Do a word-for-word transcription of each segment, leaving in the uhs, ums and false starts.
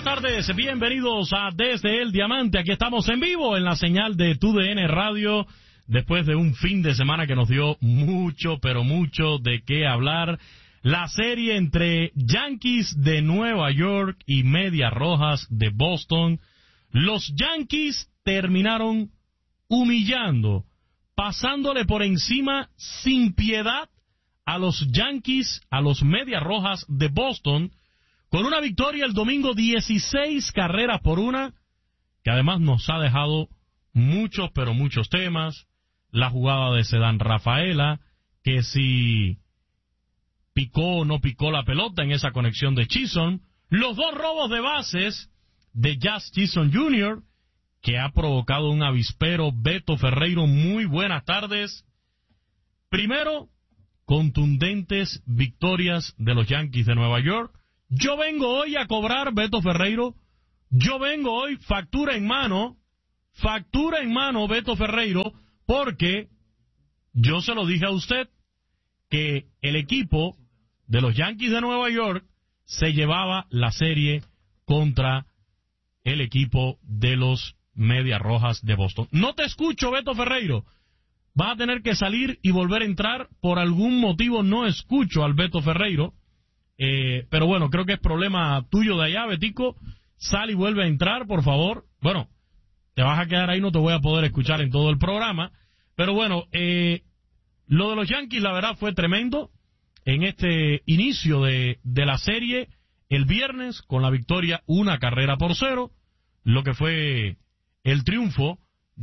tardes, bienvenidos a Desde el Diamante. Aquí estamos en vivo en la señal de T U D N Radio, después de un fin de semana que nos dio mucho, pero mucho de qué hablar. La serie entre Yankees de Nueva York y Medias Rojas de Boston. Los Yankees terminaron humillando, pasándole por encima sin piedad a los Yankees, a los Medias Rojas de Boston, con una victoria el domingo, dieciséis carreras por una, que además nos ha dejado muchos, pero muchos temas. La jugada de Cedán Rafaela, que si picó o no picó la pelota en esa conexión de Chisholm. Los dos robos de bases de Jazz Chisholm junior, que ha provocado un avispero. Beto Ferreiro, muy buenas tardes. Primero, contundentes victorias de los Yankees de Nueva York. Yo vengo hoy a cobrar, Beto Ferreiro, yo vengo hoy factura en mano, factura en mano, Beto Ferreiro, porque yo se lo dije a usted, que el equipo de los Yankees de Nueva York se llevaba la serie contra el equipo de los Medias Rojas de Boston. No te escucho, Beto Ferreiro. Vas a tener que salir y volver a entrar. Por algún motivo no escucho al Beto Ferreiro. Eh, pero bueno, creo que es problema tuyo de allá, Betico. Sal y vuelve a entrar, por favor. Bueno, te vas a quedar ahí, no te voy a poder escuchar en todo el programa. Pero bueno, eh, lo de los Yankees, la verdad, fue tremendo en este inicio de, de la serie el viernes, con la victoria una carrera por cero, lo que fue el triunfo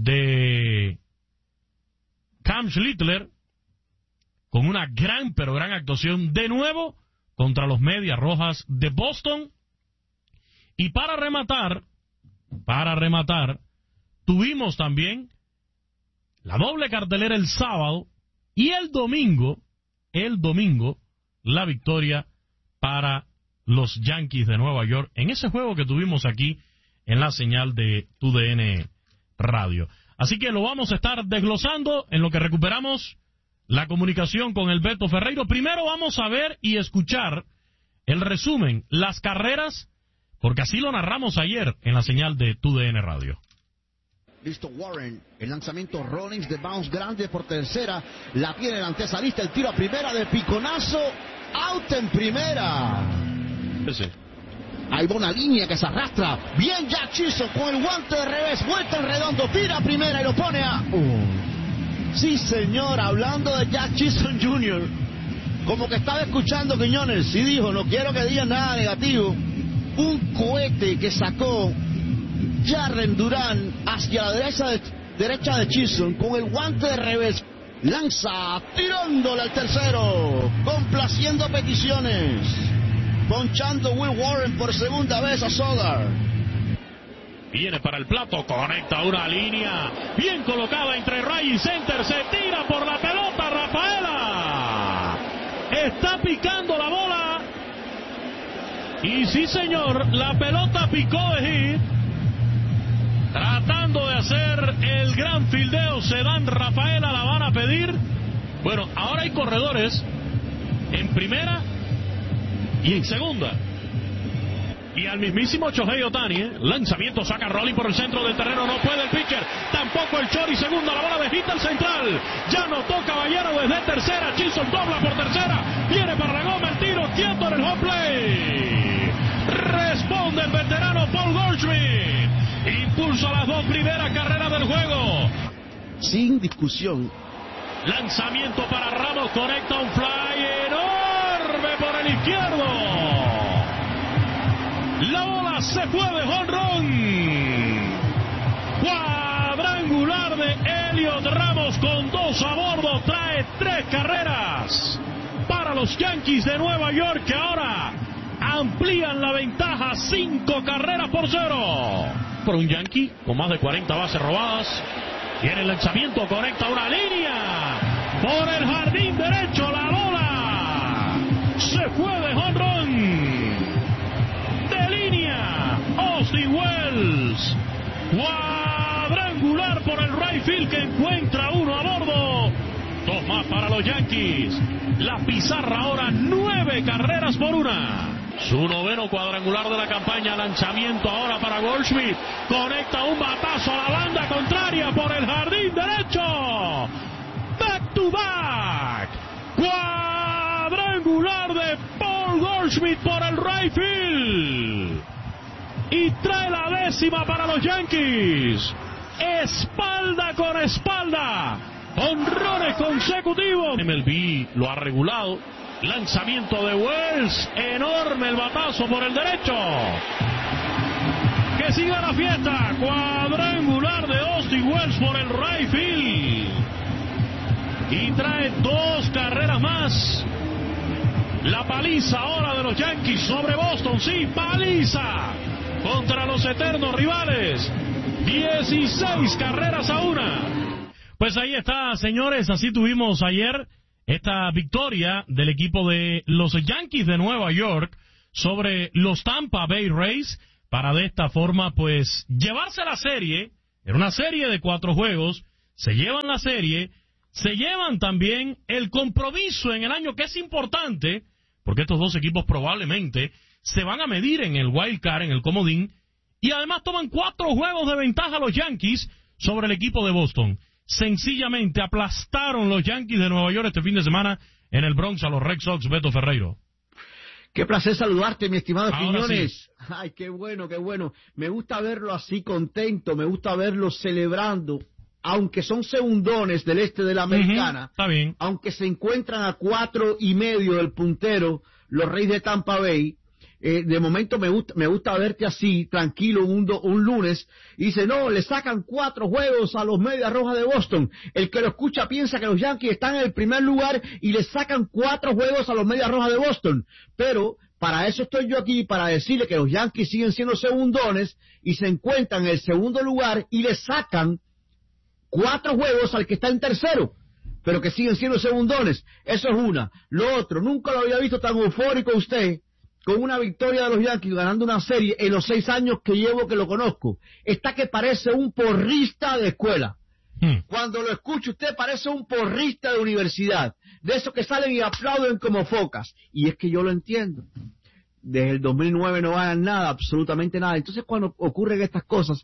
de Cam Schlittler, con una gran, pero gran actuación de nuevo contra los Medias Rojas de Boston. Y para rematar, para rematar, tuvimos también la doble cartelera el sábado y el domingo, el domingo, la victoria para los Yankees de Nueva York en ese juego que tuvimos aquí en la señal de T U D N Radio. Así que lo vamos a estar desglosando en lo que recuperamos la comunicación con el Beto Ferreiro. Primero vamos a ver y escuchar el resumen, las carreras, porque así lo narramos ayer en la señal de T U D N Radio. Listo Warren, el lanzamiento Rollins de bounce grande por tercera, la tiene el antesalista, el tiro a primera de piconazo, out en primera. Sí. Hay una línea que se arrastra, bien Jack Chisholm con el guante de revés, vuelta en redondo, tira a primera y lo pone a... Uh. Sí señor, hablando de Jack Chisholm junior, como que estaba escuchando Quiñones y dijo, no quiero que digan nada negativo, un cohete que sacó Jarren Duran hacia la derecha de, derecha de Chisholm con el guante de revés, lanza tirándole al tercero, complaciendo peticiones, ponchando Will Warren por segunda vez a Solar. Viene para el plato, conecta una línea bien colocada entre right y center, se tira por la pelota Rafaela, está picando la bola y sí señor, la pelota picó de hit, tratando de hacer el gran fildeo. Cedán Rafaela la van a pedir. Bueno, ahora hay corredores en primera y en segunda. Y al mismísimo Shohei Ohtani, ¿eh? Lanzamiento, saca Rolling por el centro del terreno, no puede el pitcher, tampoco el Chori, segunda, la bola de hit al central, ya notó Caballero desde tercera, Chisholm dobla por tercera, viene para la goma, el tiro, quieto en el home play, responde el veterano Paul Goldschmidt, impulsa las dos primeras carreras del juego. Sin discusión. Lanzamiento para Ramos, conecta un fly enorme por el izquierdo. La bola se fue de jonrón. Cuadrangular de Elliot Ramos con dos a bordo. Trae tres carreras para los Yankees de Nueva York, que ahora amplían la ventaja, cinco carreras por cero. Por un Yankee con más de cuarenta bases robadas. Tiene el lanzamiento, conecta una línea por el jardín derecho. La bola se fue de jonrón. De línea, Austin Wells, cuadrangular por el right field, que encuentra uno a bordo. Dos más para los Yankees. La pizarra ahora nueve carreras por una. Su noveno cuadrangular de la campaña. Lanzamiento ahora para Goldschmidt. Conecta un batazo a la banda contraria por el jardín derecho. Back to back. Cuadrangular de Paul Goldschmidt por el right field. Y trae la décima para los Yankees. Espalda con espalda. Honrones consecutivos. M L B lo ha regulado. Lanzamiento de Wells. Enorme el batazo por el derecho. Que siga la fiesta. Cuadrangular de Austin Wells por el right field. Y trae dos carreras más. La paliza ahora de los Yankees sobre Boston. Sí, paliza contra los eternos rivales. dieciséis carreras a una. Pues ahí está, señores. Así tuvimos ayer esta victoria del equipo de los Yankees de Nueva York sobre los Tampa Bay Rays, para de esta forma pues llevarse la serie. Era una serie de cuatro juegos. Se llevan la serie. Se llevan también el compromiso en el año, que es importante, porque estos dos equipos probablemente se van a medir en el wild card, en el comodín, y además toman cuatro juegos de ventaja los Yankees sobre el equipo de Boston. Sencillamente aplastaron los Yankees de Nueva York este fin de semana en el Bronx a los Red Sox. Beto Ferreiro. Qué placer saludarte, mi estimado Ahora Quiñones. Sí. Ay, qué bueno, qué bueno. Me gusta verlo así contento, me gusta verlo celebrando, aunque son segundones del este de la Americana. Uh-huh, está bien. Aunque se encuentran a cuatro y medio del puntero, los Reyes de Tampa Bay. Eh, de momento me gusta, me gusta verte así, tranquilo, un, do, un lunes, y dice, no, le sacan cuatro juegos a los Medias Rojas de Boston. El que lo escucha piensa que los Yankees están en el primer lugar y le sacan cuatro juegos a los Medias Rojas de Boston. Pero para eso estoy yo aquí, para decirle que los Yankees siguen siendo segundones y se encuentran en el segundo lugar y le sacan cuatro juegos al que está en tercero, pero que siguen siendo segundones. Eso es una. Lo otro, nunca lo había visto tan eufórico usted con una victoria de los Yankees ganando una serie en los seis años que llevo que lo conozco. Está que parece un porrista de escuela. Hmm. Cuando lo escucha usted parece un porrista de universidad, de esos que salen y aplauden como focas. Y es que yo lo entiendo. Desde el dos mil nueve no ganan nada, absolutamente nada. Entonces cuando ocurren estas cosas,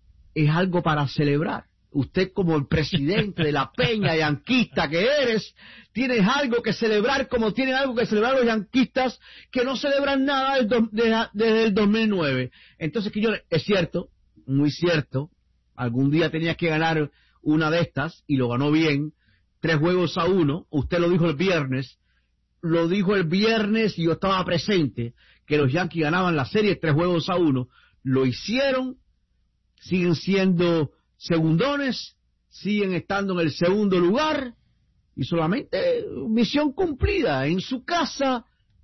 es algo para celebrar. Usted, como el presidente de la peña yanquista que eres, tienes algo que celebrar, como tienen algo que celebrar los yanquistas que no celebran nada desde, desde, desde el dos mil nueve. Entonces, que yo, es cierto, muy cierto, algún día tenías que ganar una de estas y lo ganó bien, tres juegos a uno. Usted lo dijo el viernes, lo dijo el viernes y yo estaba presente, que los Yankees ganaban la serie tres juegos a uno. Lo hicieron, siguen siendo segundones, siguen estando en el segundo lugar y solamente misión cumplida. En su casa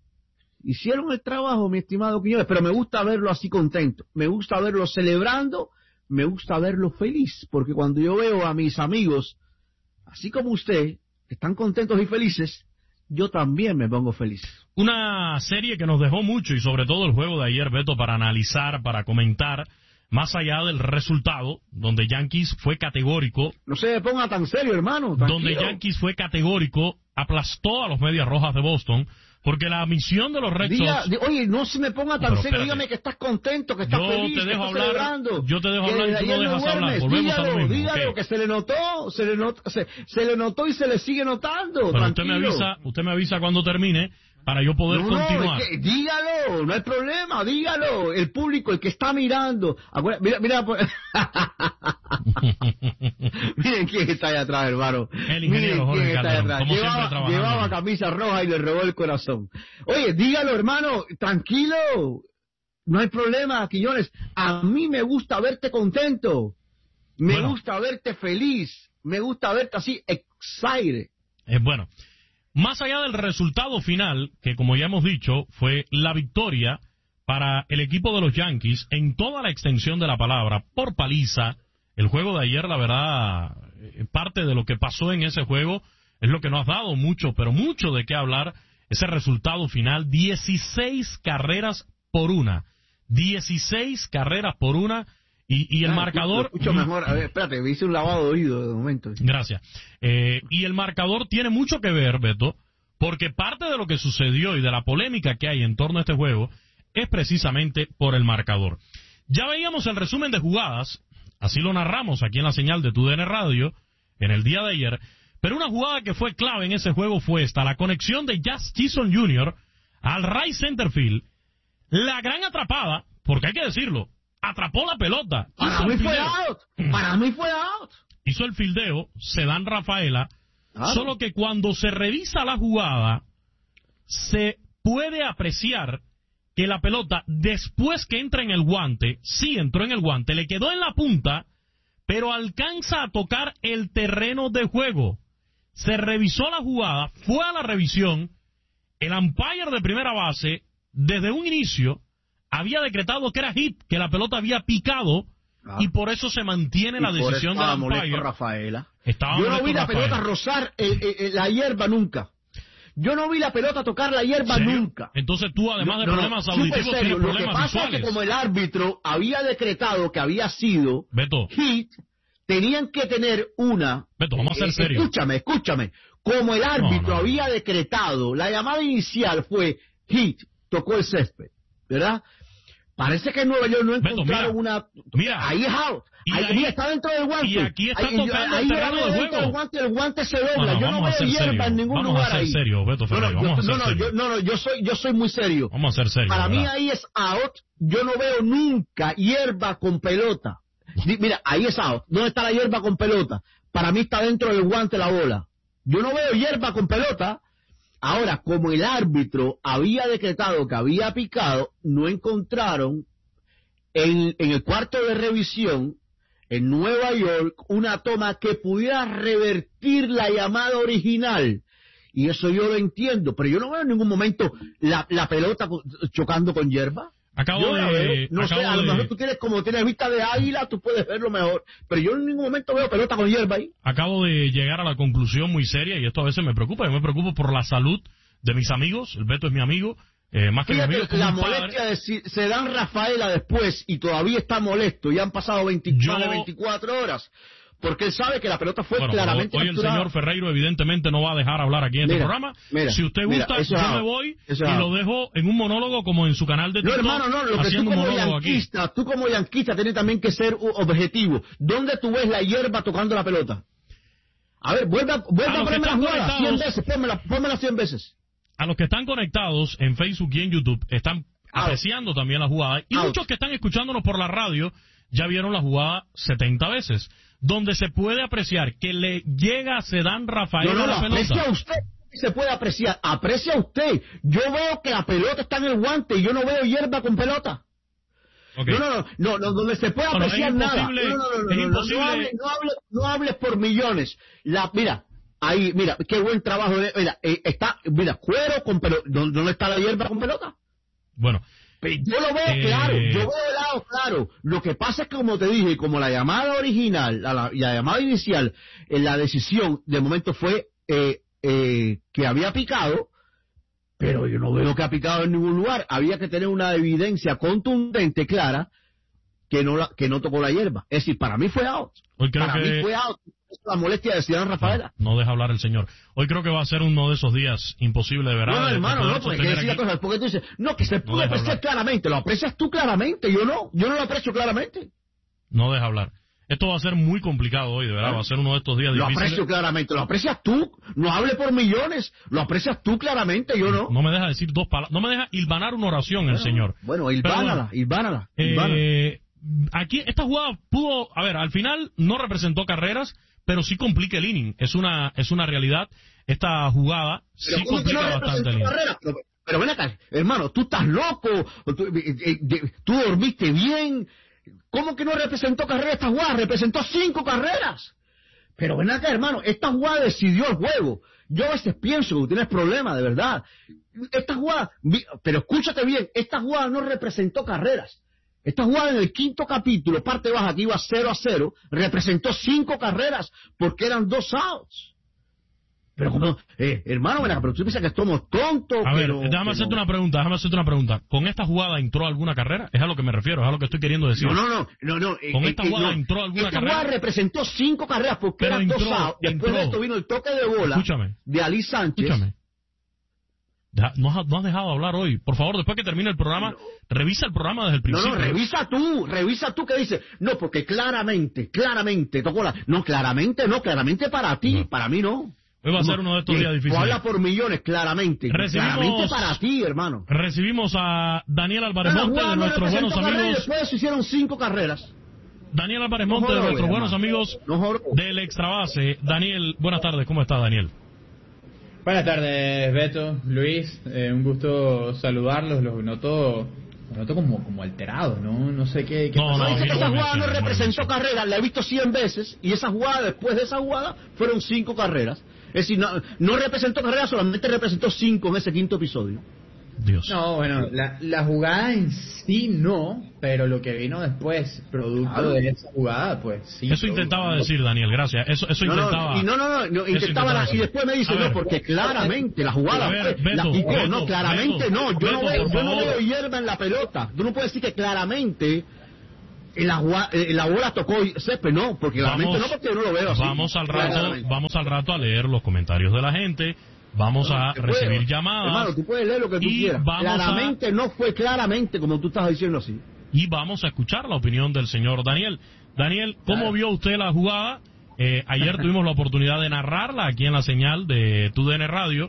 hicieron el trabajo, mi estimado Quiñones, pero me gusta verlo así contento, me gusta verlo celebrando, me gusta verlo feliz, porque cuando yo veo a mis amigos, así como usted, que están contentos y felices, yo también me pongo feliz. Una serie que nos dejó mucho, y sobre todo el juego de ayer, Beto, para analizar, para comentar, más allá del resultado, donde Yankees fue categórico. No se ponga tan serio, hermano. Tranquilo. Donde Yankees fue categórico, aplastó a los Medias Rojas de Boston, porque la misión de los Red Sox... Diga, oye, no se me ponga tan serio, dígame que estás contento, que estás yo feliz, te dejo que estás hablar, celebrando. Yo te dejo hablar y tú no dejas hablar, volvemos dígalo, a lo mismo. Dígalo, okay. que se le notó, se le, not, se, se le notó y se le sigue notando, pero tranquilo. usted me avisa, usted me avisa cuando termine, para yo poder no, continuar. No, es que, dígalo, no hay problema, dígalo. El público, el que está mirando. Acuérdate, mira, mira. Miren quién está allá atrás, hermano. El ingeniero Jorge Calderón, como llevaba, siempre trabajando. Llevaba camisa roja y le robó el corazón. Oye, dígalo, hermano, tranquilo. No hay problema, Quiñones. A mí me gusta verte contento. Me bueno, gusta verte feliz. Me gusta verte así, excited. Es bueno. Más allá del resultado final, que como ya hemos dicho, fue la victoria para el equipo de los Yankees en toda la extensión de la palabra, por paliza. El juego de ayer, la verdad, parte de lo que pasó en ese juego es lo que nos ha dado mucho, pero mucho de qué hablar. Ese resultado final, dieciséis carreras por una. dieciséis carreras por una. Y, y el ah, marcador... Mucho mejor. A ver, espérate, me hice un lavado de oído de momento. Gracias. Eh, y el marcador tiene mucho que ver, Beto, porque parte de lo que sucedió y de la polémica que hay en torno a este juego es precisamente por el marcador. Ya veíamos el resumen de jugadas, así lo narramos aquí en la señal de tu D N Radio en el día de ayer, pero una jugada que fue clave en ese juego fue esta, la conexión de Jazz Chisholm junior al right center field, la gran atrapada, porque hay que decirlo, atrapó la pelota. Para mí fue out, para mí fue out. Hizo el fildeo, Cedán Rafaela, claro. Solo que cuando se revisa la jugada, se puede apreciar que la pelota, después que entra en el guante, sí entró en el guante, le quedó en la punta, pero alcanza a tocar el terreno de juego. Se revisó la jugada, fue a la revisión, el umpire de primera base, desde un inicio, había decretado que era hit, que la pelota había picado, ah. y por eso se mantiene y la decisión del umpire. Rafaela. Estaba Yo no vi la pelota rozar eh, eh, la hierba nunca. Yo no vi la pelota tocar la hierba ¿Serio? Nunca. Entonces tú, además de no, problemas no, auditivos, tienes problemas Lo que pasa visuales. es que como el árbitro había decretado que había sido Beto. hit, tenían que tener una... Beto, vamos a ser eh, serios. Escúchame, escúchame. Como el árbitro no, no. había decretado, la llamada inicial fue hit, tocó el césped, ¿verdad? Parece que en Nueva York no encontraron Beto, mira, una... Mira, ahí es out. Y ahí, ahí, mira, está dentro del guante. Y aquí está ahí, tocando ahí, el terreno ahí de dentro juego. del guante, el guante se dobla. No, no, yo no veo hierba en ningún vamos lugar a ser ahí. serio, Beto Ferreira, no, no, vamos yo, a ser no, no, serio. yo, no, no, yo soy, yo soy muy serio. Vamos a ser serios. Para ¿verdad? mí ahí es out. Yo no veo nunca hierba con pelota. Mira, ahí es out. ¿Dónde está la hierba con pelota? Para mí está dentro del guante la bola. Yo no veo hierba con pelota. Ahora, como el árbitro había decretado que había picado, no encontraron en, en el cuarto de revisión en Nueva York una toma que pudiera revertir la llamada original. Y eso yo lo entiendo, pero yo no veo en ningún momento la, la pelota chocando con hierba. Acabo yo de... la veo, no acabo sé, a de, lo mejor tú tienes, como tienes vista de águila, tú puedes verlo mejor, pero yo en ningún momento veo pelota con hierba ahí. Acabo de llegar a la conclusión muy seria, y esto a veces me preocupa, yo me preocupo por la salud de mis amigos, el Beto es mi amigo, eh, más que Fíjate, mi amigo, como la un padre. molestia de si se dan Rafaela después y todavía está molesto, y han pasado veinte, Yo, más de veinticuatro horas, porque él sabe que la pelota fue bueno, claramente hoy el capturada. señor Ferreiro evidentemente no va a dejar hablar aquí en Mira, este programa. mira, si usted mira, gusta, eso yo es me out. voy Eso y es lo out. dejo en un monólogo como en su canal de No, TikTok, hermano, no, lo que tú haciendo un como monólogo aquí. yanquista, tú como yanquista tienes también que ser u- objetivo. ¿Dónde tú ves la hierba tocando la pelota? A ver, vuelve a, vuelve A a los que ponerme la están jugada cien conectados. veces, pónmela, pónmela cien veces. A los que están conectados en Facebook y en YouTube están Out. apreciando también la jugada. Y Out. muchos que están escuchándonos por la radio ya vieron la jugada setenta veces. Donde se puede apreciar que le llega a Cedán Rafael No, no, a la lo pelota. aprecia usted. Se puede apreciar. Aprecia usted. Yo veo que la pelota está en el guante y yo no veo hierba con pelota. Okay. No, no, no, no, no, donde se puede Bueno, apreciar es nada. imposible- No, no, no, no, es no, no, imposible- no, hables, no, hables, no hables por millones. La, mira, ahí, mira, qué buen trabajo. de- Mira, eh, está, mira, cuero con pelota. ¿Dónde dónde está la hierba con pelota? Bueno, Pero yo lo veo Eh, claro, yo veo el lado claro. Lo que pasa es que, como te dije, como la llamada original, la, la, la llamada inicial, en la decisión de momento fue eh, eh, que había picado, pero yo no veo que ha picado en ningún lugar. Había que tener una evidencia contundente, clara, que no la, que no tocó la hierba. Es decir, para mí fue out. Hoy creo para que- mí fue out. Es la molestia de Cedán Rafaela. no, no deja hablar el señor. Hoy creo que va a ser uno de esos días imposible de verano. No, no, de hermano, poder no, porque hay que sostener decir la aquí. cosa, porque tú dices, no, que se puede deja apreciar hablar. claramente, lo aprecias tú claramente, yo no, yo no lo aprecio claramente. No deja hablar. Esto va a ser muy complicado hoy, de verdad. Va a ser uno de estos días Lo difíciles. aprecio claramente, lo aprecias tú, no hable por millones, lo aprecias tú claramente, yo no. No me deja decir dos palabras. No me deja hilvanar una oración el señor. Bueno, Pero hilvánala, hilvánala, hilvánala. Eh, aquí esta jugada pudo, a ver, al final no representó carreras, pero sí complica el inning. Es una es una realidad. Esta jugada Pero sí ¿cómo que no complica bastante el representó inning. carrera? Pero, pero ven acá, hermano, tú estás loco, tú, eh, eh, de- tú dormiste bien. ¿Cómo que no representó carrera esta jugada? Representó cinco carreras. Pero ven acá, hermano, esta jugada decidió el juego. Yo a veces pienso que tú tienes problemas, de verdad. Esta jugada, vi- pero escúchate bien, esta jugada no representó carreras. Esta jugada en el quinto capítulo, parte baja, que iba cero a cero, representó cinco carreras porque eran dos outs. Pero como, eh, hermano, ven acá, pero tú piensas que somos tontos. A que ver, no- déjame que hacerte no- una pregunta, déjame hacerte una pregunta. ¿Con esta jugada entró alguna carrera? Es a lo que me refiero, es a lo que estoy queriendo decir. No, no, no, no, no. eh, ¿Con eh, esta eh, jugada no. entró alguna Esta carrera? jugada representó cinco carreras porque Pero eran dos entró, outs. Después entró. de esto vino el toque de bola Escúchame. de Ali Sánchez. Escúchame. No has, no has dejado de hablar hoy. Por favor, después que termine el programa, no. revisa el programa desde el principio. No, no, revisa tú, revisa tú que dices. No, porque claramente, claramente, tocó la... No, claramente no, claramente para ti, no. Para mí no. Hoy va a ser uno de estos días difíciles. Habla por millones, claramente. Recibimos, claramente para ti, hermano. Recibimos a Daniel Álvarez Monte, de nuestros buenos amigos. Después se hicieron cinco carreras. Daniel Álvarez Monte, no de nuestros buenos hermano. amigos no del Extrabase. Daniel, buenas tardes, ¿cómo está Daniel? Buenas tardes, Beto, Luis, eh, un gusto saludarlos, los noto, los noto como, como alterados, ¿no? No sé qué... qué no, no, dice que esa jugada no representó carreras, la he visto cien veces, y esa jugada, después de esa jugada, fueron cinco carreras. Es decir, no, no representó carreras, solamente representó cinco en ese quinto episodio. Dios. No, bueno, la, la jugada en sí no, pero lo que vino después, producto claro. de esa jugada, pues sí. Eso intentaba no. decir Daniel, gracias. Eso, eso no, intentaba. No, no, no, no, no intentaba la, y después me dice no, porque claramente la jugada. Ver, fue, Beto, la, y, Beto, no, claramente Beto, no. Yo Beto, no veo, yo no veo hierba en la pelota. Tú no puedes decir que claramente la, la bola tocó césped, no, porque claramente vamos, no, porque yo no lo veo así. Vamos al rato, vamos al rato a leer los comentarios de la gente. Vamos a recibir puedes, llamadas. Hermano, tú puedes leer lo que tú quieras. Claramente a, no fue claramente como tú estás diciendo así. Y vamos a escuchar la opinión del señor Daniel. Daniel, ¿cómo claro. vio usted la jugada? Eh, ayer tuvimos la oportunidad de narrarla aquí en la señal de T U D N Radio.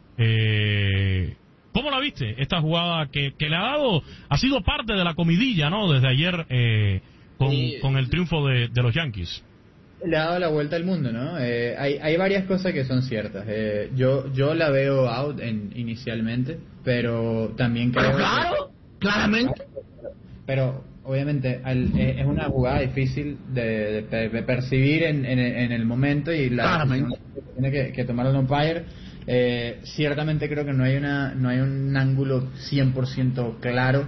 Eh, ¿Cómo la viste? Esta jugada que, que le ha dado, ha sido parte de la comidilla, ¿no? Desde ayer eh, con, sí. con el triunfo de, de los Yankees. Le ha dado la vuelta al mundo, ¿no? Eh, hay, hay varias cosas que son ciertas. Eh, yo yo la veo out en, inicialmente, pero también creo... Pero claro, que, claramente. Pero obviamente al, eh, es una jugada difícil de, de, de percibir en, en, en el momento y la tiene que, que tomar el umpire. Eh, ciertamente creo que no hay una no hay un ángulo cien por ciento claro,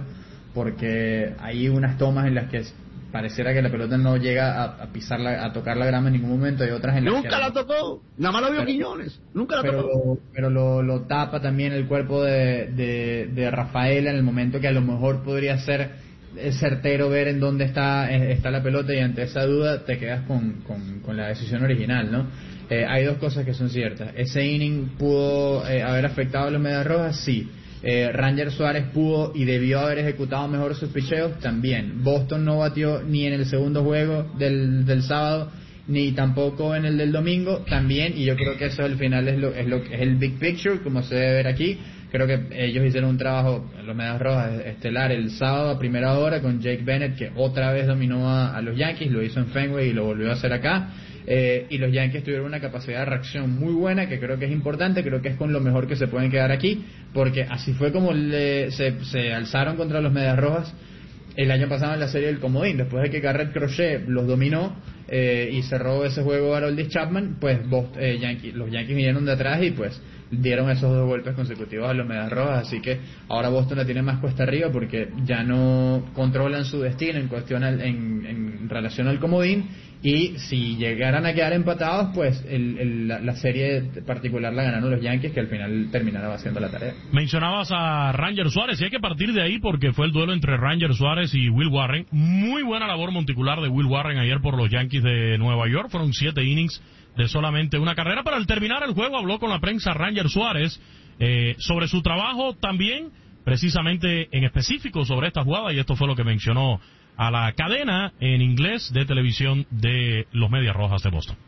porque hay unas tomas en las que pareciera que la pelota no llega a, a pisar la, a tocar la grama en ningún momento. Hay otras en las nunca que la tocó, nada más lo vio Quiñones, nunca la pero, tocó. Pero lo, lo tapa también el cuerpo de, de, de Rafaela en el momento que a lo mejor podría ser certero ver en dónde está está la pelota, y ante esa duda te quedas con, con, con la decisión original, ¿no? Eh, hay dos cosas que son ciertas. Ese inning pudo eh, haber afectado a los Medias Rojas, sí. Eh, Ranger Suárez pudo y debió haber ejecutado mejor sus picheos, también. Boston no batió ni en el segundo juego del, del sábado, ni tampoco en el del domingo, también, y yo creo que eso al final es lo, es lo es el big picture, como se debe ver aquí. Creo que ellos hicieron un trabajo, los Medias Rojas, estelar el sábado a primera hora con Jake Bennett, que otra vez dominó a, a los Yankees, lo hizo en Fenway y lo volvió a hacer acá. Eh, y los Yankees tuvieron una capacidad de reacción muy buena, que creo que es importante, creo que es con lo mejor que se pueden quedar aquí, porque así fue como le, se, se alzaron contra los Medias Rojas el año pasado en la serie del Comodín. Después de que Garrett Crochet los dominó eh, y cerró ese juego a Aroldis Chapman, pues vos, eh, Yankee, los Yankees vinieron de atrás y pues dieron esos dos golpes consecutivos a los Medias Rojas. Así que ahora Boston la tiene más cuesta arriba, porque ya no controlan su destino en cuestión al, en, en relación al Comodín. Y si llegaran a quedar empatados, pues el, el, la, la serie particular la ganaron los Yankees, que al final terminaron haciendo la tarea. Mencionabas a Ranger Suárez, y hay que partir de ahí porque fue el duelo entre Ranger Suárez y Will Warren. Muy buena labor monticular de Will Warren ayer por los Yankees de Nueva York. Fueron siete innings de solamente una carrera. Pero al terminar el juego habló con la prensa Ranger Suárez eh, sobre su trabajo también, precisamente en específico sobre esta jugada, y esto fue lo que mencionó a la cadena en inglés de televisión de los Medias Rojas de Boston.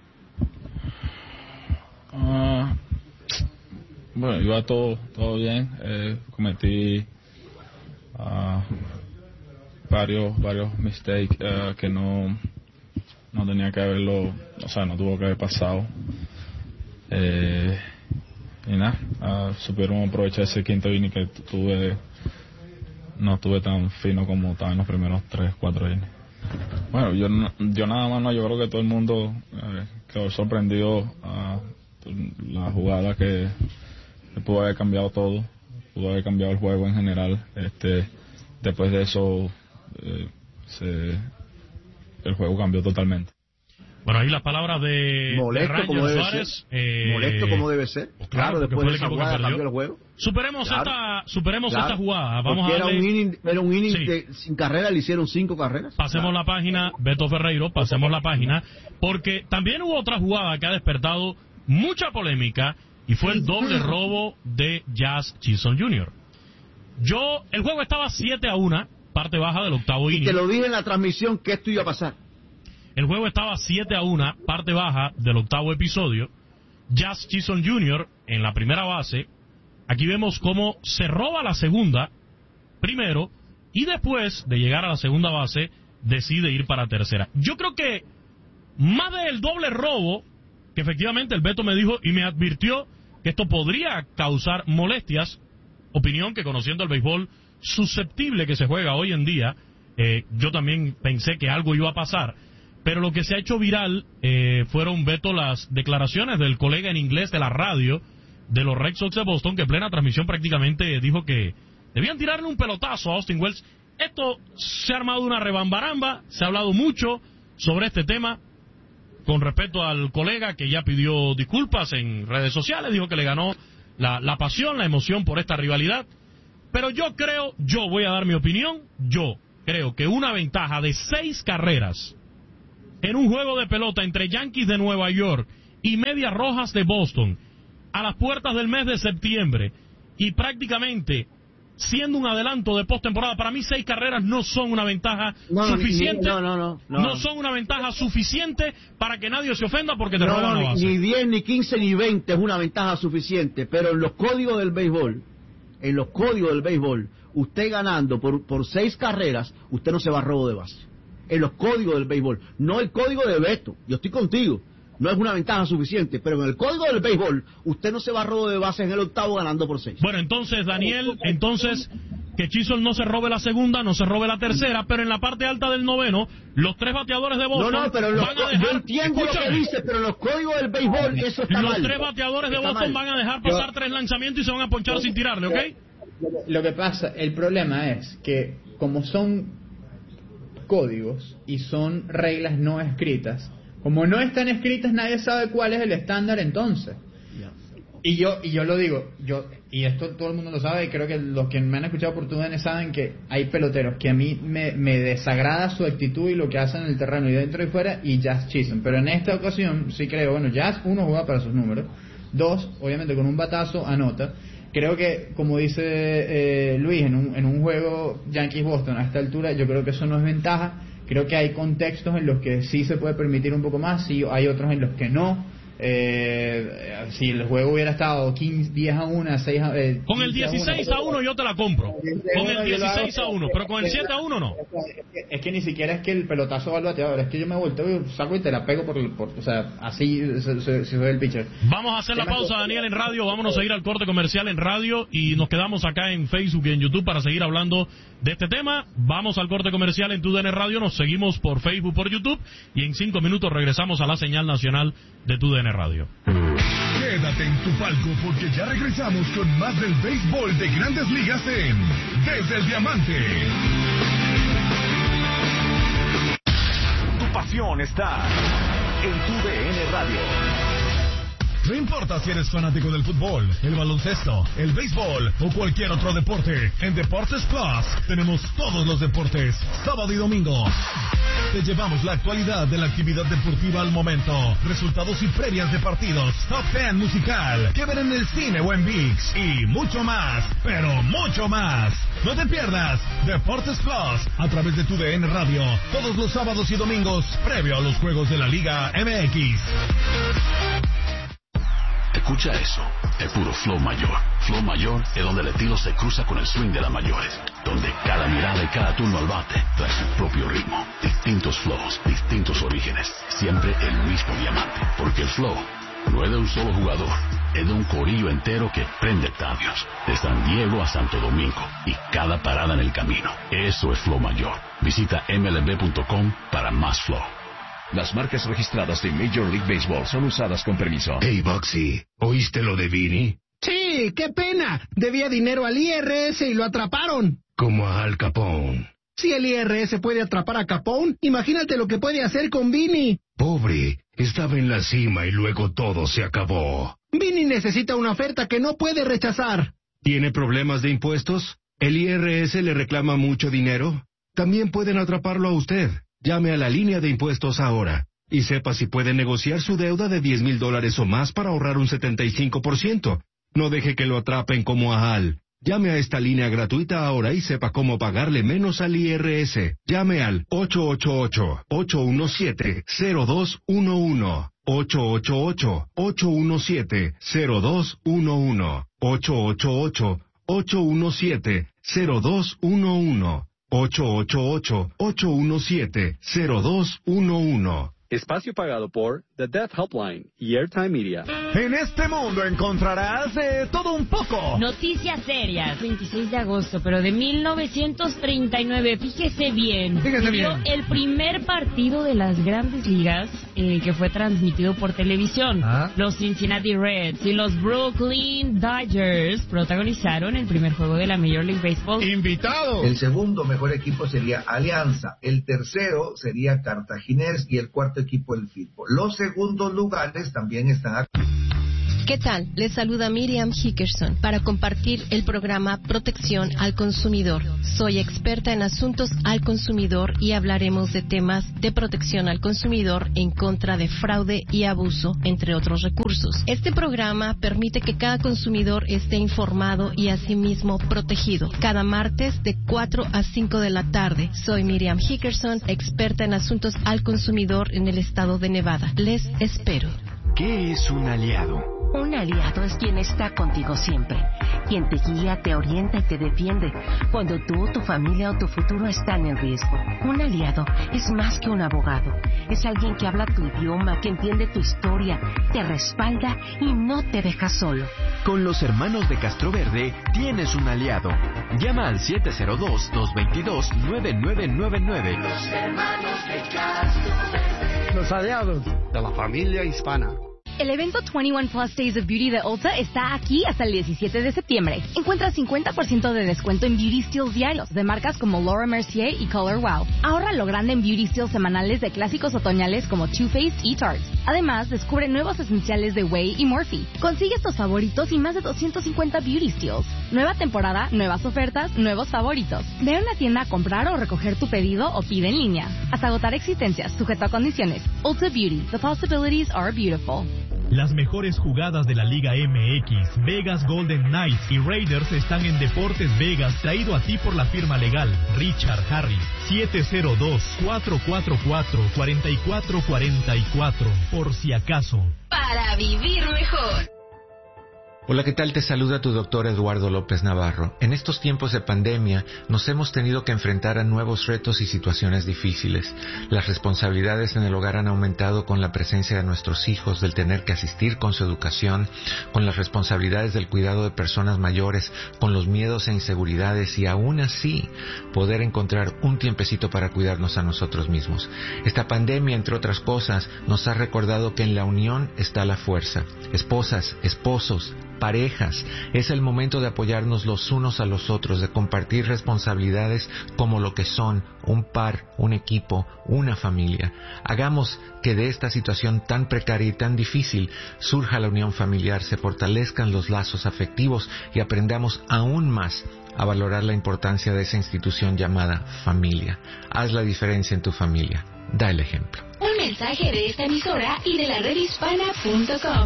Uh, bueno, iba todo todo bien. Eh, cometí uh, varios varios mistakes uh, que no no tenía que haberlo, o sea, no tuvo que haber pasado. Eh, y nada, uh, supieron aprovechar ese quinto inning que tuve. No estuve tan fino como estaba en los primeros tres, cuatro innings. Bueno, yo yo nada más no, yo creo que todo el mundo eh, quedó sorprendido a uh, la jugada que, que pudo haber cambiado todo, pudo haber cambiado el juego en general. Este, después de eso, eh, se, el juego cambió totalmente. Bueno, ahí las palabras de, molesto, de como debe Suárez. Ser. Eh, molesto como debe ser. Claro, claro después de esa jugada cambió el juego. Superemos claro, esta superemos claro, esta jugada. Vamos a darle... era un inning, era un inning sí. de, sin carrera, le hicieron cinco carreras. Pasemos claro. la página, Beto Ferreiro, pasemos la página, porque también hubo otra jugada que ha despertado mucha polémica, y fue el doble robo de Jazz Chisholm junior Yo, el juego estaba siete a uno, parte baja del octavo inning. Y te lo dije en la transmisión que esto iba a pasar. El juego estaba siete a uno, parte baja del octavo episodio. Jazz Chisholm junior en la primera base. Aquí vemos cómo se roba la segunda, primero, y después de llegar a la segunda base, decide ir para tercera. Yo creo que más del doble robo, que efectivamente el Beto me dijo y me advirtió que esto podría causar molestias, opinión que conociendo el béisbol susceptible que se juega hoy en día, eh, yo también pensé que algo iba a pasar, pero lo que se ha hecho viral eh, fueron, Beto, las declaraciones del colega en inglés de la radio de los Red Sox de Boston, que en plena transmisión prácticamente dijo que debían tirarle un pelotazo a Austin Wells. Esto se ha armado una rebambaramba, se ha hablado mucho sobre este tema, con respecto al colega que ya pidió disculpas en redes sociales, dijo que le ganó la, la pasión, la emoción por esta rivalidad. Pero yo creo, yo voy a dar mi opinión, yo creo que una ventaja de seis carreras en un juego de pelota entre Yankees de Nueva York y Medias Rojas de Boston, a las puertas del mes de septiembre, y prácticamente siendo un adelanto de postemporada, para mí seis carreras no son una ventaja no, suficiente. Ni, no, no, no, no. No son una ventaja suficiente para que nadie se ofenda porque te no, roban no, la base. Ni diez, ni quince, ni veinte es una ventaja suficiente, pero en los códigos del béisbol, en los códigos del béisbol, usted ganando por, por seis carreras, usted no se va a robo de base. En los códigos del béisbol, no el código de Beto, yo estoy contigo. No es una ventaja suficiente, pero en el código del béisbol, usted no se va a robo de base en el octavo ganando por seis. Bueno, entonces, Daniel, entonces, que Chisholm no se robe la segunda, no se robe la tercera, pero en la parte alta del noveno, los tres bateadores de Boston no, no, pero los, van a dejar... Yo entiendo lo que dice, pero en los códigos del béisbol, eso está los mal. Los tres bateadores de está Boston mal. van a dejar pasar yo, tres lanzamientos y se van a ponchar yo, sin tirarle, ¿ok? Lo que pasa, el problema es que, como son códigos y son reglas no escritas, como no están escritas, nadie sabe cuál es el estándar entonces. Yeah. Y yo y yo lo digo, yo y esto todo el mundo lo sabe, y creo que los que me han escuchado por T U D N saben que hay peloteros que a mí me, me desagrada su actitud y lo que hacen en el terreno y dentro y fuera, y Jazz Chisholm. Pero en esta ocasión sí creo, bueno, Jazz, uno, juega para sus números, dos, obviamente con un batazo anota. Creo que, como dice eh, Luis, en un, en un juego Yankees-Boston a esta altura, yo creo que eso no es ventaja. Creo que hay contextos en los que sí se puede permitir un poco más, sí hay otros en los que no. Eh, si el juego hubiera estado quince, diez a uno, seis a, eh, con el dieciséis a uno yo te la compro. Con el dieciséis a uno, pero con el siete a uno no. Es que, es que ni siquiera es que el pelotazo va al bateador, es que yo me volteo, saco y te la pego por, por o sea, así si soy el pitcher. Vamos a hacer la pausa, Daniel, en radio, vámonos a ir al corte comercial en radio y nos quedamos acá en Facebook y en YouTube para seguir hablando de este tema. Vamos al corte comercial en T U D N Radio, nos seguimos por Facebook, por YouTube, y en cinco minutos regresamos a la señal nacional de T U D N Radio. Quédate en tu palco porque ya regresamos con más del béisbol de Grandes Ligas en Desde el Diamante. Tu pasión está en T U D N Radio. No importa si eres fanático del fútbol, el baloncesto, el béisbol o cualquier otro deporte, en Deportes Plus tenemos todos los deportes, sábado y domingo. Te llevamos la actualidad de la actividad deportiva al momento, resultados y previas de partidos, top ten musical, que ver en el cine o en ViX, y mucho más, pero mucho más. No te pierdas Deportes Plus a través de T U D N Radio, todos los sábados y domingos, previo a los juegos de la Liga M X. Escucha eso, es puro flow mayor. Flow mayor es donde el estilo se cruza con el swing de las mayores, donde cada mirada y cada turno al bate trae su propio ritmo, distintos flows, distintos orígenes, siempre el mismo diamante, porque el flow no es de un solo jugador, es de un corillo entero que prende estadios, de San Diego a Santo Domingo, y cada parada en el camino. Eso es flow mayor. Visita M L B punto com para más flow. Las marcas registradas de Major League Baseball son usadas con permiso. Hey, Bugsy, ¿oíste lo de Vinny? Sí, qué pena. Debía dinero al I R S y lo atraparon. Como a Al Capone. Si el I R S puede atrapar a Capone, imagínate lo que puede hacer con Vinny. Pobre, estaba en la cima y luego todo se acabó. Vinny necesita una oferta que no puede rechazar. ¿Tiene problemas de impuestos? ¿El I R S le reclama mucho dinero? También pueden atraparlo a usted. Llame a la línea de impuestos ahora. y sepa si puede negociar su deuda de diez mil dólares o más para ahorrar un setenta y cinco por ciento. No deje que lo atrapen como a Al. Llame a esta línea gratuita ahora y sepa cómo pagarle menos al I R S. Llame al ocho ocho ocho, ocho uno siete, cero dos uno uno. ocho ocho ocho, ocho uno siete, cero dos uno uno. ocho ocho ocho, ocho uno siete, cero dos uno uno. ocho ocho ocho, ocho uno siete, cero dos uno uno. Espacio pagado por The Deaf Helpline y Airtime Media. En este mundo encontrarás de todo un poco. Noticias serias. veintiséis de agosto, pero de mil novecientos treinta y nueve. Fíjese bien. Fíjese Se dio bien. el primer partido de las Grandes Ligas eh, que fue transmitido por televisión. ¿Ah? Los Cincinnati Reds y los Brooklyn Dodgers protagonizaron el primer juego de la Major League Baseball. Invitado. El segundo mejor equipo sería Alianza, el tercero sería Cartaginés y el cuarto equipo el Firpo. Los segundos lugares también están aquí. ¿Qué tal? Les saluda Miriam Hickerson para compartir el programa Protección al Consumidor. Soy experta en asuntos al consumidor y hablaremos de temas de protección al consumidor en contra de fraude y abuso, entre otros recursos. Este programa permite que cada consumidor esté informado y asimismo protegido. Cada martes de cuatro a cinco de la tarde. Soy Miriam Hickerson, experta en asuntos al consumidor en el estado de Nevada. Les espero. ¿Qué es un aliado? Un aliado es quien está contigo siempre, quien te guía, te orienta y te defiende cuando tú, tu familia o tu futuro están en riesgo. Un aliado es más que un abogado, es alguien que habla tu idioma, que entiende tu historia, te respalda y no te deja solo. Con los hermanos de Castroverde tienes un aliado. Llama al siete cero dos, dos dos dos, nueve nueve nueve nueve. Los hermanos de Castroverde. Los aliados de la familia hispana. El evento veintiuno Plus Days of Beauty de Ulta está aquí hasta el diecisiete de septiembre. Encuentra cincuenta por ciento de descuento en Beauty Steals diarios de marcas como Laura Mercier y Color Wow. Ahorra lo grande en Beauty Steals semanales de clásicos otoñales como Too Faced y Tarte. Además, descubre nuevos esenciales de Way y Morphe. Consigue tus favoritos y más de doscientos cincuenta Beauty Steals. Nueva temporada, nuevas ofertas, nuevos favoritos. Ve a una tienda a comprar o recoger tu pedido o pide en línea. Hasta agotar existencias, sujeto a condiciones. Ulta Beauty. The possibilities are beautiful. Las mejores jugadas de la Liga M X, Vegas Golden Knights y Raiders están en Deportes Vegas, traído a ti por la firma legal Richard Harris. siete cero dos, cuatro cuatro cuatro, cuatro cuatro cuatro cuatro, por si acaso. Para vivir mejor. Hola, ¿qué tal? Te saluda tu doctor Eduardo López Navarro. En estos tiempos de pandemia nos hemos tenido que enfrentar a nuevos retos y situaciones difíciles. Las responsabilidades en el hogar han aumentado con la presencia de nuestros hijos, del tener que asistir con su educación, con las responsabilidades del cuidado de personas mayores, con los miedos e inseguridades y aún así poder encontrar un tiempecito para cuidarnos a nosotros mismos. Esta pandemia, entre otras cosas, nos ha recordado que en la unión está la fuerza. Esposas, esposos, parejas, es el momento de apoyarnos los unos a los otros, de compartir responsabilidades como lo que son un par, un equipo, una familia. Hagamos que de esta situación tan precaria y tan difícil surja la unión familiar, se fortalezcan los lazos afectivos y aprendamos aún más a valorar la importancia de esa institución llamada familia. Haz la diferencia en tu familia. Da el ejemplo. Un mensaje de esta emisora y de la red hispana punto com.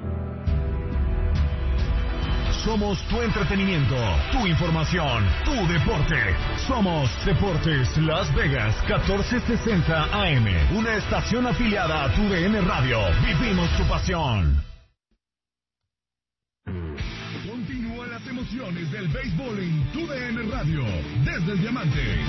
Somos tu entretenimiento, tu información, tu deporte. Somos Deportes Las Vegas catorce sesenta A M, una estación afiliada a tu D N Radio. Vivimos tu pasión. Continúan las emociones del béisbol en tu D N Radio, desde el Diamante.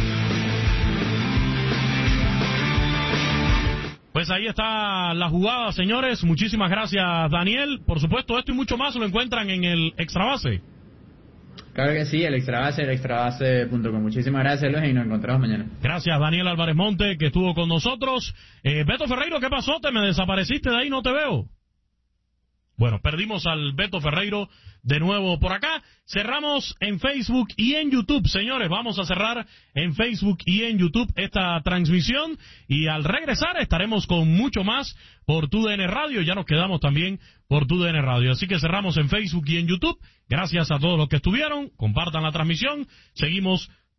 Pues ahí está la jugada, señores. Muchísimas gracias, Daniel. Por supuesto, esto y mucho más lo encuentran en el Extrabase. Claro que sí, el Extrabase, el extrabase punto com. Muchísimas gracias, Luis, y nos encontramos mañana. Gracias, Daniel Álvarez Monte, que estuvo con nosotros. Eh, Beto Ferreiro, ¿qué pasó? ¿Te me desapareciste de ahí? No te veo. Bueno, perdimos al Beto Ferreiro de nuevo por acá. Cerramos en Facebook y en YouTube, señores. Vamos a cerrar en Facebook y en YouTube esta transmisión. Y al regresar estaremos con mucho más por tu D N Radio. Ya nos quedamos también por tu D N Radio. Así que cerramos en Facebook y en YouTube. Gracias a todos los que estuvieron. Compartan la transmisión. Seguimos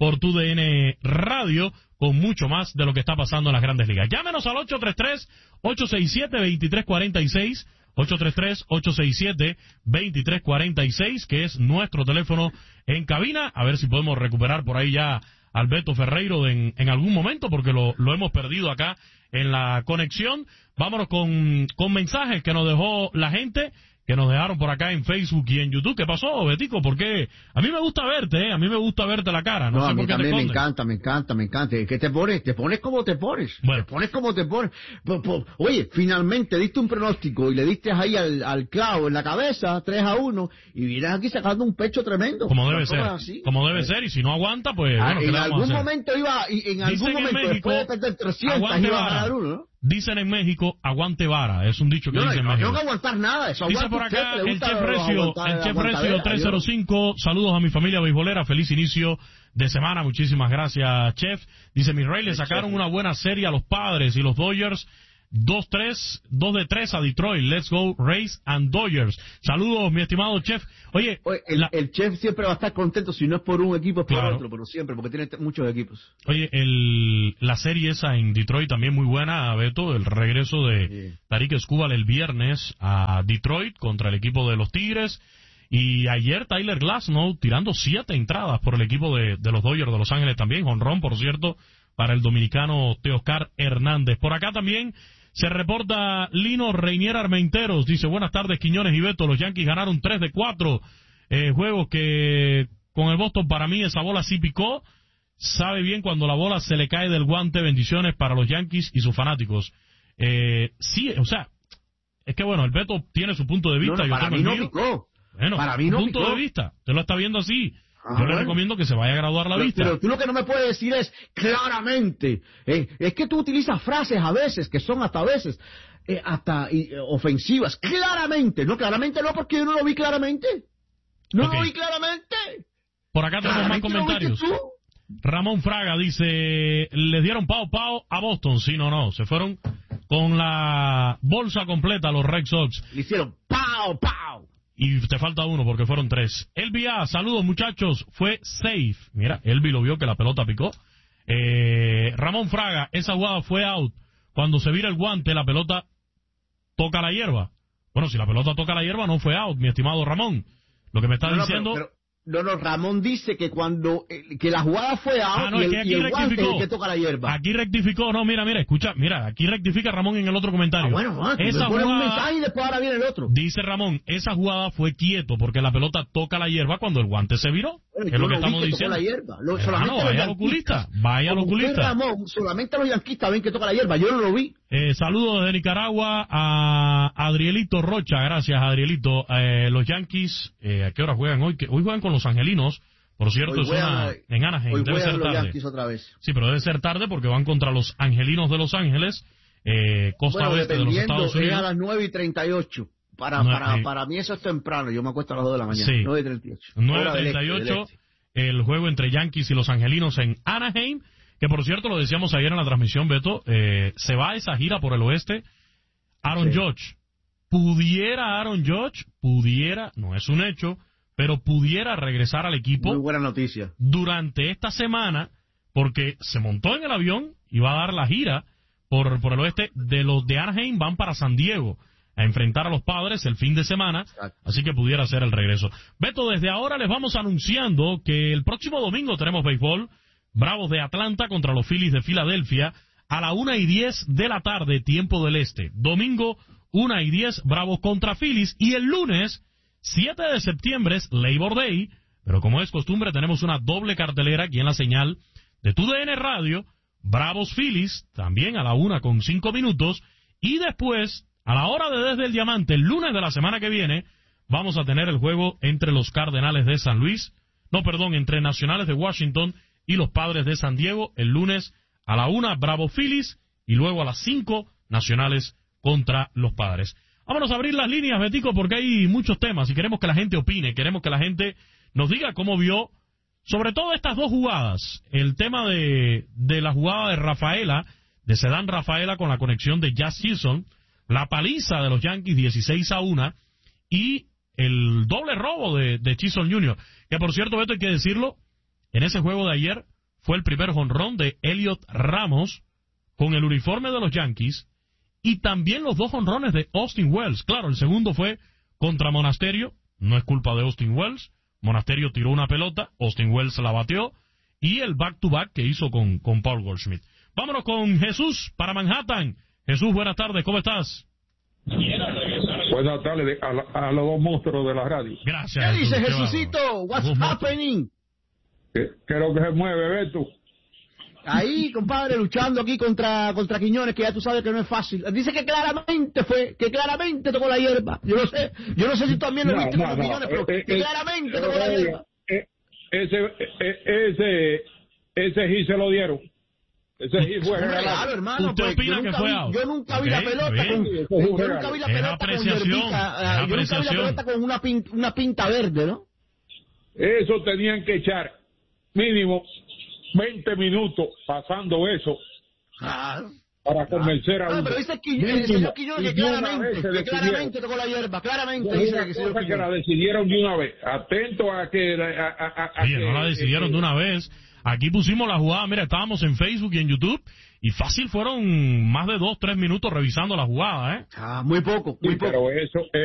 por Tu D N Radio, con mucho más de lo que está pasando en las Grandes Ligas. Llámenos al ocho tres tres, ocho seis siete, dos tres cuatro seis, ocho tres tres, ocho seis siete, dos tres cuatro seis, que es nuestro teléfono en cabina. A ver si podemos recuperar por ahí ya al Beto Ferreiro en, en algún momento, porque lo, lo hemos perdido acá en la conexión. Vámonos con, con mensajes que nos dejó la gente, que nos dejaron por acá en Facebook y en YouTube. ¿Qué pasó, Betico? Porque a mí me gusta verte, ¿eh? A mí me gusta verte la cara. No, no sé a mí por qué también te me encanta, me encanta, me encanta. Es que te pones, te pones como te pones. Bueno. Te pones como te pones. Po, po, oye, finalmente diste un pronóstico y le diste ahí al, al clavo en la cabeza, tres a uno, y vienes aquí sacando un pecho tremendo. Como debe ser. Así. Como debe ser, y si no aguanta, pues Ah, bueno, ¿qué en le vamos algún a hacer? momento iba, y en algún Dicen en momento, México, después de perder trescientos, aguante iba a vara. ganar uno, ¿no? Dicen en México, aguante vara. Es un dicho que No, dicen en no, México. tengo que aguantar nada. Eso Dice aguanta por usted, acá que le el gusta Chef los Recio, aguantar- el Chef aguantadera, Recio yo. tres cero cinco. Saludos a mi familia beisbolera. Feliz inicio de semana. Muchísimas gracias, Chef. Dice mi rey, le sacaron una buena serie a los Padres y los Dodgers. dos tres, dos de tres a Detroit. Let's go, Rays and Dodgers. Saludos, mi estimado Chef. Oye, Oye, el, la- el chef siempre va a estar contento si no es por un equipo, es por Claro. otro, pero siempre, porque tiene t- muchos equipos. Oye, el, la serie esa en Detroit también muy buena, Beto, el regreso de Sí. Tarik Skubal el viernes a Detroit contra el equipo de los Tigres, y ayer Tyler Glasnow tirando siete entradas por el equipo de, de los Dodgers de Los Ángeles también, jonrón, por cierto, para el dominicano Teoscar Hernández. Por acá también se reporta Lino Reinier Armenteros, dice, buenas tardes Quiñones y Beto, los Yankees ganaron tres de cuatro eh, juegos que con el Boston para mí esa bola sí picó, sabe bien cuando la bola se le cae del guante, bendiciones para los Yankees y sus fanáticos. Eh, sí, o sea, es que bueno, el Beto tiene su punto de vista, No, no, yo para tengo mí el no mío. picó. Bueno, Para mí su no punto picó. de vista, usted lo está viendo así. Ah, yo le bueno. recomiendo que se vaya a graduar la Pero, vista. pero tú lo que no me puedes decir es claramente. eh, es que tú utilizas frases a veces que son hasta a veces eh, hasta eh, ofensivas. Claramente, no claramente no, porque yo no lo vi claramente. No Ok. lo vi claramente. Por acá tenemos más Claramente lo viste comentarios. tú. Ramón Fraga dice, les dieron pao pao a Boston. Sí, no, no, se fueron con la bolsa completa los Red Sox. Le hicieron pao, pao. Y te falta uno porque fueron tres. Elvi A, saludos muchachos, fue safe. Mira, Elvi lo vio que la pelota picó. Eh, Ramón Fraga, esa jugada fue out. Cuando se vira el guante, la pelota toca la hierba. Bueno, si la pelota toca la hierba, no fue out, mi estimado Ramón. Lo que me está No, no, diciendo... pero- pero- no, no, Ramón dice que cuando eh, que la jugada fue out Ah, no, y es el, que aquí y el guante es rectificó. el que toca la hierba. Aquí rectificó, no, mira, mira, escucha, mira, aquí rectifica Ramón en el otro comentario. Ah, bueno, ah, tú esa me pones un jugada, mensaje y después ahora viene el otro. dice Ramón, esa jugada fue quieto porque la pelota toca la hierba cuando el guante se viró. Bueno, es yo lo que no vi estamos que tocó diciendo. la hierba. Lo- Hermano, solamente los vaya al yanquistas. oculista, vaya al Como usted, oculista. Ramón, solamente los yanquistas ven que toca la hierba. Yo no lo vi. Eh, saludos desde Nicaragua a Adrielito Rocha, gracias Adrielito. Eh, los Yankees, eh, ¿a qué hora juegan hoy? Que hoy juegan con los Angelinos. Por cierto, Hoy es juegan, una, eh, en Anaheim, Hoy debe juegan ser los tarde. Yankees otra vez. Sí, pero debe ser tarde porque van contra los Angelinos de Los Ángeles, eh, costa Bueno, oeste de los dependiendo, Estados es a Unidos. las nueve y treinta y ocho. Para, No, para, eh. para mí eso es temprano. Yo me acuesto a las dos de la mañana. Sí. nueve y treinta y ocho. nueve Hora del treinta y este, del ocho, este. el juego entre Yankees y los Angelinos en Anaheim, que por cierto lo decíamos ayer en la transmisión, Beto, eh, se va a esa gira por el oeste. Aaron Sí. Judge, pudiera Aaron Judge, pudiera, no es un hecho, pero pudiera regresar al equipo Muy buena noticia. durante esta semana, porque se montó en el avión y va a dar la gira por, por el oeste. De los de Anaheim van para San Diego a enfrentar a los Padres el fin de semana, así que pudiera ser el regreso. Beto, desde ahora les vamos anunciando que el próximo domingo tenemos béisbol, Bravos de Atlanta contra los Phillies de Filadelfia, a la una y diez de la tarde, tiempo del este. Domingo, una y diez, Bravos contra Phillies, y el lunes, siete de septiembre, es Labor Day, pero como es costumbre, tenemos una doble cartelera aquí en la señal de Tu D N Radio, Bravos Phillies, también a la una con cinco minutos, y después, a la hora de Desde el Diamante, el lunes de la semana que viene, vamos a tener el juego entre los Cardenales de San Luis, no, perdón, entre Nacionales de Washington y los Padres de San Diego, el lunes a la una, Bravos Phillies, y luego a las cinco, Nacionales contra los Padres. Vámonos a abrir las líneas, Betico, porque hay muchos temas y queremos que la gente opine, queremos que la gente nos diga cómo vio, sobre todo estas dos jugadas, el tema de, de la jugada de Rafaela, de Cedán Rafaela con la conexión de Jazz Chisholm, la paliza de los Yankees dieciséis a uno y el doble robo de, de Chisholm junior, que por cierto, Beto, hay que decirlo, en ese juego de ayer, fue el primer jonrón de Elliot Ramos con el uniforme de los Yankees y también los dos jonrones de Austin Wells. Claro, el segundo fue contra Monasterio, no es culpa de Austin Wells. Monasterio tiró una pelota, Austin Wells la bateó, y el back-to-back que hizo con, con Paul Goldschmidt. Vámonos con Jesús para Manhattan. Jesús, buenas tardes, ¿cómo estás? Buenas tardes a, la, a los dos monstruos de la radio. Gracias. ¿Qué Jesús, dice qué Jesucito? bárbaro. What's Dos happening? Creo que se mueve, Beto. Ahí, compadre, luchando aquí contra contra Quiñones, que ya tú sabes que no es fácil. Dice que claramente fue, que claramente tocó la hierba. Yo no sé, yo no sé si tú también lo No, viste no, con no. Quiñones, pero Eh, que eh, claramente eh, tocó la eh, hierba. eh, Ese, eh, ese, ese hit se lo dieron. Ese hit fue regalado. Claro, hermano, ¿Usted pues, opina yo que nunca fue vi, out? yo nunca vi Ok, la pelota bien. con, Eso fue un yo nunca vi la Es pelota con apreciación, hierbita, es ah, yo nunca vi la apreciación. pelota con una pinta, una pinta verde, ¿no? Eso tenían que echar mínimo veinte minutos pasando eso Claro. para convencer a No, uno. pero dice Quiñones, el Mínimo. señor Quiñones que Y de una claramente, vez se que decidieron. claramente tocó la hierba, claramente Es dice una que el señor cosa que la Quiñones. decidieron de una vez. Atento a que... A, a, a, a Oye, que, no la decidieron eh, de una vez. Aquí pusimos la jugada, mira, estábamos en Facebook y en YouTube, y fácil fueron más de dos, tres minutos revisando la jugada, ¿eh? Ah, muy poco, Sí, muy poco. pero eso